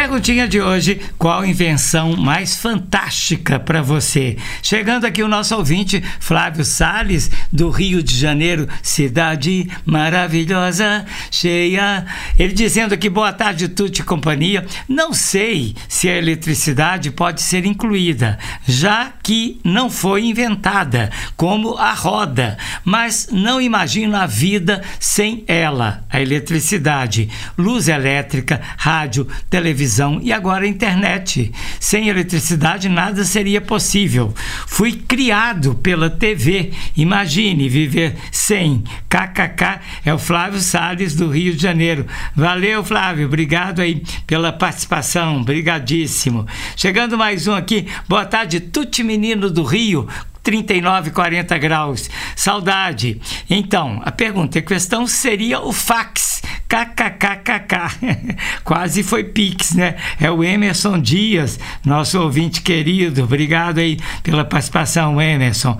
Perguntinha de hoje: qual invenção mais fantástica para você? Chegando aqui o nosso ouvinte Flávio Salles, do Rio de Janeiro, cidade maravilhosa, cheia. Ele dizendo aqui: boa tarde, Tuti e companhia. Não sei se a eletricidade pode ser incluída, já que não foi inventada, como a roda, mas não imagino a vida sem ela, a eletricidade. Luz elétrica, rádio, televisão e agora a internet. Sem eletricidade nada seria possível. Fui criado pela TV. Imagine viver sem. KKK. É o Flávio Salles, do Rio de Janeiro. Valeu, Flávio. Obrigado aí pela participação. Brigadíssimo. Chegando mais um aqui. Boa tarde, Tuti menino do Rio. 39, 40 graus. Saudade. Então, a pergunta em questão seria o fax. KKKKK. Quase foi Pix, né? É o Emerson Dias, nosso ouvinte querido. Obrigado aí pela participação, Emerson.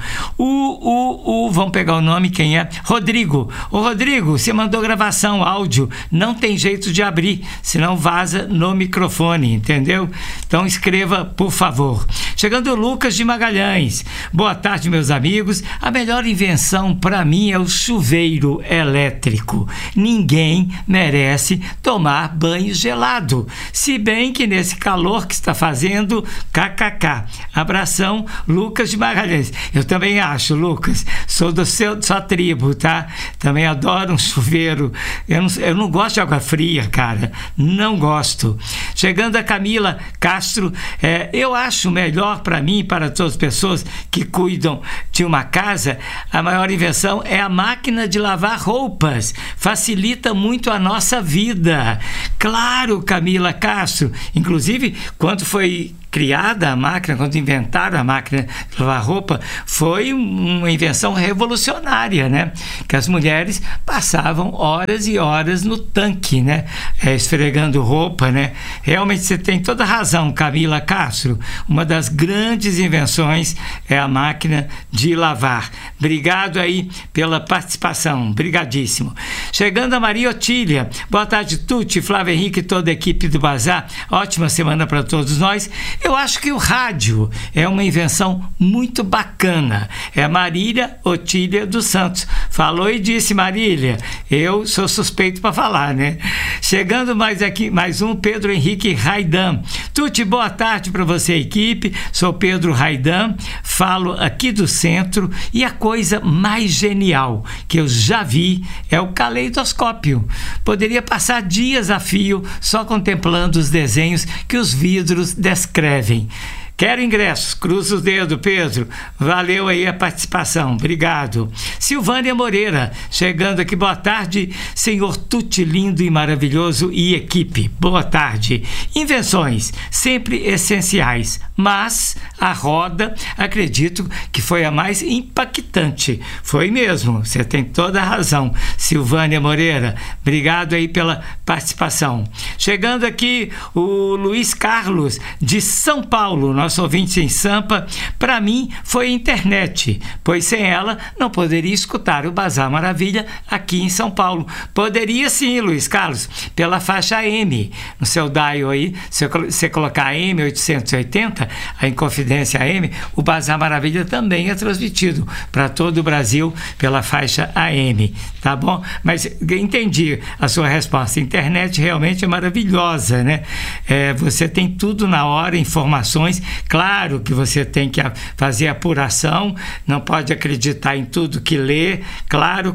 Vamos pegar o nome, quem é? Rodrigo. Ô, Rodrigo, você mandou gravação, áudio. Não tem jeito de abrir, senão vaza no microfone, entendeu? Então escreva, por favor. Chegando o Lucas de Magalhães. Boa tarde, meus amigos. A melhor invenção para mim é o chuveiro elétrico. Ninguém merece tomar banho gelado, se bem que nesse calor que está fazendo, kkk. Abração, Lucas de Magalhães. Eu também acho, Lucas, sou da sua tribo, tá? Também adoro um chuveiro. Eu não gosto de água fria, cara, não gosto. Chegando a Camila Castro, eu acho melhor para mim e para todas as pessoas que cuidam de uma casa, a maior invenção é a máquina de lavar roupas. Facilita muito a nossa vida. Claro, Camila Castro. Inclusive, quando foi criada a máquina, quando inventaram a máquina de lavar roupa, foi uma invenção revolucionária, né? Que as mulheres passavam horas e horas no tanque, né? Esfregando roupa, né? Realmente você tem toda a razão, Camila Castro. Uma das grandes invenções é a máquina de lavar. Obrigado aí pela participação. Brigadíssimo. Chegando a Maria Otília. Boa tarde, Tuti, Flávio Henrique e toda a equipe do Bazar. Ótima semana para todos nós. Eu acho que o rádio é uma invenção muito bacana. É a Marília Otília dos Santos. Falou e disse, Marília. Eu sou suspeito para falar, né? Chegando mais um, Pedro Henrique Raidan. Tuti, boa tarde para você, equipe. Sou Pedro Raidan, falo aqui do centro e a coisa mais genial que eu já vi é o caleidoscópio. Poderia passar dias a fio só contemplando os desenhos que os vidros descrevem. Quero ingressos, cruza os dedos, Pedro. Valeu aí a participação, obrigado. Silvânia Moreira, chegando aqui, boa tarde, senhor Tuti lindo e maravilhoso e equipe, boa tarde. Invenções, sempre essenciais, mas a roda, acredito que foi a mais impactante. Foi mesmo, você tem toda a razão, Silvânia Moreira, obrigado aí pela participação. Chegando aqui, o Luiz Carlos, de São Paulo, nosso ouvinte em Sampa. Para mim foi a internet, pois sem ela não poderia escutar o Bazar Maravilha aqui em São Paulo. Poderia sim, Luiz Carlos, pela faixa AM. No seu dial aí, se você colocar AM 880, a Inconfidência AM, o Bazar Maravilha também é transmitido para todo o Brasil pela faixa AM, tá bom? Mas entendi a sua resposta. A internet realmente é maravilhosa, né? Você tem tudo na hora, informações. Claro que você tem que fazer apuração, não pode acreditar em tudo que lê, claro.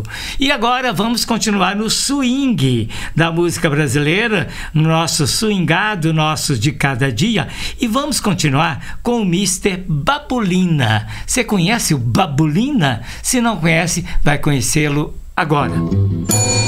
E agora vamos continuar no swing da música brasileira, no nosso swingado, nosso de cada dia, e vamos continuar com o Mr. Babulina. Você conhece o Babulina? Se não conhece, vai conhecê-lo agora.